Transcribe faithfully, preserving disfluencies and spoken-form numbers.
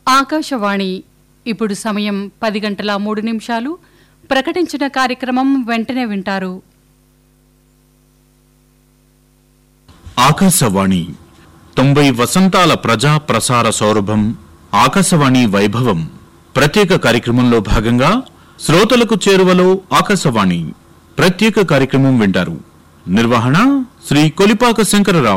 ఆకాశవాణి. ఇప్పుడు సమయం పది గంటల మూడు నిమిషాలు. ప్రకటించిన కార్యక్రమం వెంటనే వింటారు. ఆకాశవాణి తొంభై వసంతాల ప్రజా ప్రసార సౌరభం ఆకాశవాణి వైభవం ప్రత్యేక కార్యక్రమంలో భాగంగా శ్రోతలకు చేరువలో ఆకాశవాణి ప్రత్యేక కార్యక్రమం వింటారు. నిర్వహణ శ్రీ కొలిపాక శంకరరావు.